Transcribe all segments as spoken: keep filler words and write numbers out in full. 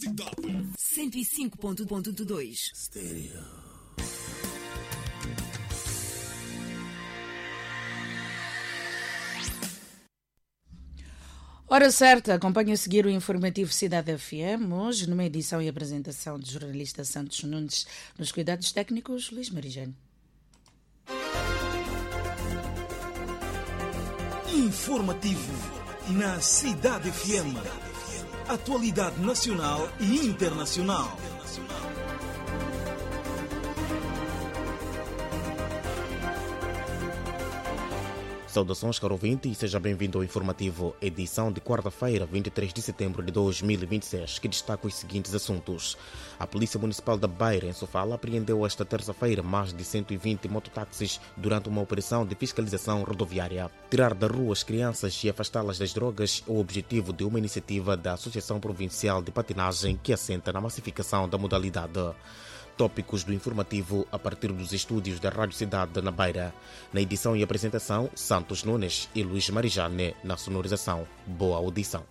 cento e cinco ponto dois. Stereo. Hora certa, acompanhe a seguir o informativo Cidade F M, hoje numa edição e apresentação do jornalista Santos Nunes, nos cuidados técnicos Luís Marijane. Informativo na Cidade F M. Atualidade nacional e internacional. Saudações, caro ouvinte, e seja bem-vindo ao informativo, edição de quarta-feira, vinte e três de setembro de dois mil e vinte e seis, que destaca os seguintes assuntos. A Polícia Municipal da Beira, em Sofala, apreendeu esta terça-feira mais de cento e vinte mototáxis durante uma operação de fiscalização rodoviária. Tirar da rua as crianças e afastá-las das drogas é o objetivo de uma iniciativa da Associação Provincial de Patinagem que assenta na massificação da modalidade. Tópicos do informativo a partir dos estúdios da Rádio Cidade na Beira. Na edição e apresentação, Santos Nunes e Luís Marijane na sonorização. Boa audição.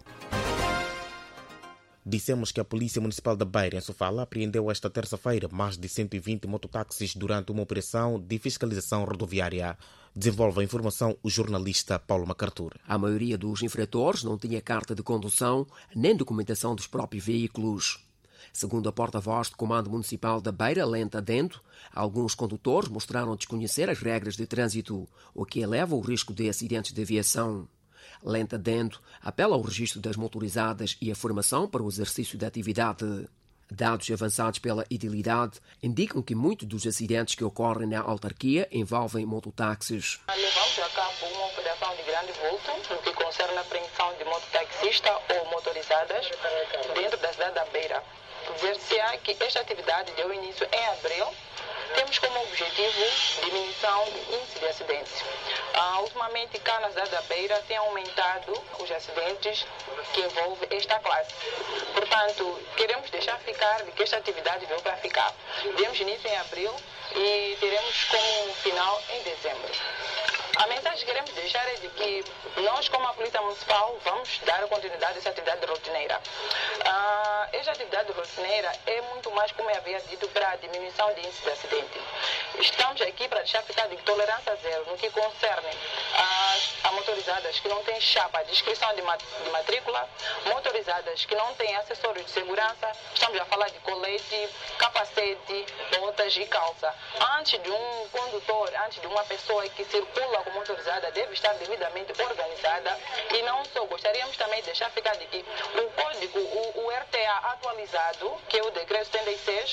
Dissemos que a Polícia Municipal da Beira, em Sofala, apreendeu esta terça-feira mais de cento e vinte mototáxis durante uma operação de fiscalização rodoviária. Desenvolve a informação o jornalista Paulo MacArthur. A maioria dos infratores não tinha carta de condução nem documentação dos próprios veículos. Segundo a porta-voz do Comando Municipal da Beira, Lenta Dento, alguns condutores mostraram desconhecer as regras de trânsito, o que eleva o risco de acidentes de aviação. Lenta Dento apela ao registro das motorizadas e a formação para o exercício da atividade. Dados avançados pela Idilidade indicam que muitos dos acidentes que ocorrem na autarquia envolvem mototáxis. Levamos a cabo uma operação de grande vulto no que concerne a apreensão de mototaxistas ou motorizadas dentro da cidade da Beira. Ver-se-á que esta atividade deu início em abril. Temos como objetivo diminuição do índice de acidentes. Ah, ultimamente, cá na cidade da Beira, tem aumentado os acidentes que envolvem esta classe. Portanto, queremos deixar ficar de que esta atividade veio para ficar. Demos início em abril e teremos como final em dezembro. A mensagem que queremos deixar é de que nós, como a Polícia Municipal, vamos dar continuidade a essa atividade rotineira. Ah, esta atividade rotineira é muito mais, como eu havia dito, para a diminuição de índice de acidente. Estamos aqui para deixar ficar de tolerância zero no que concerne a, a motorizadas que não têm chapa de inscrição de, mat, de matrícula, motorizadas que não têm acessórios de segurança. Estamos a falar de colete, capacete, botas e calça. Antes de um condutor, antes de uma pessoa que circula com motorizada, deve estar devidamente organizada. E não só, gostaríamos também de deixar ficar de que o código, o, o R T A atualizado, que é o decreto setenta e seis,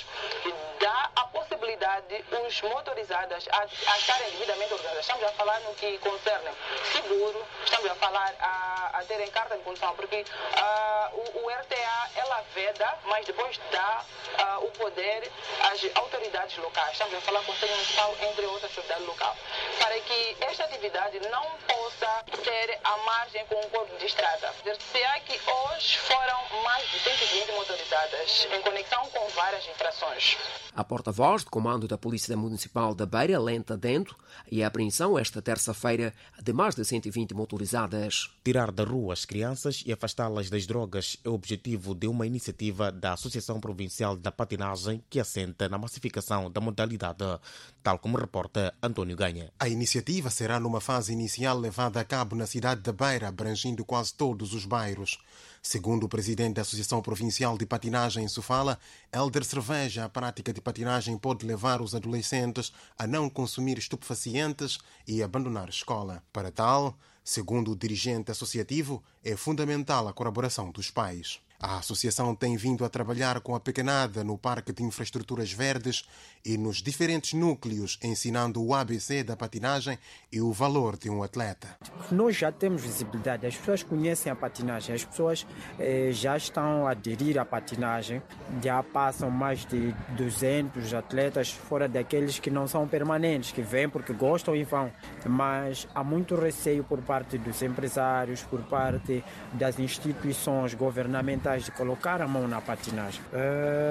dá a possibilidade os motorizadas a, a estarem devidamente organizadas. Estamos a falar no que concerne seguro, estamos a falar a, a terem carta de condução, porque uh, o, o R T A, ela veda, mas depois dá uh, o poder às autoridades locais. Estamos a falar Conselho Municipal, entre outras autoridades locais, para que esta atividade não possa ter a margem com o corpo de estrada. Se há que hoje foram mais de cento e vinte motorizadas em conexão com várias infrações. A porta-voz do Comando da Polícia Municipal da Beira, Lenta Dento, e a apreensão esta terça-feira de mais de cento e vinte motorizadas. Tirar da rua as crianças e afastá-las das drogas é o objetivo de uma iniciativa da Associação Provincial da Patinagem que assenta na massificação da modalidade, tal como reporta António Ganha. A iniciativa será numa fase inicial levada a cabo na cidade da Beira, abrangindo quase todos os bairros. Segundo o presidente da Associação Provincial de Patinagem em Sofala, Hélder Cerveja, a prática de patinagem pode levar os adolescentes a não consumir estupefacientes e abandonar a escola. Para tal, segundo o dirigente associativo, é fundamental a colaboração dos pais. A associação tem vindo a trabalhar com a pequenada no Parque de Infraestruturas Verdes e nos diferentes núcleos, ensinando o A B C da patinagem e o valor de um atleta. Nós já temos visibilidade, as pessoas conhecem a patinagem, as pessoas eh, já estão a aderir à patinagem, já passam mais de duzentos atletas, fora daqueles que não são permanentes, que vêm porque gostam e vão. Mas há muito receio por parte dos empresários, por parte das instituições governamentais de colocar a mão na patinagem. Uh...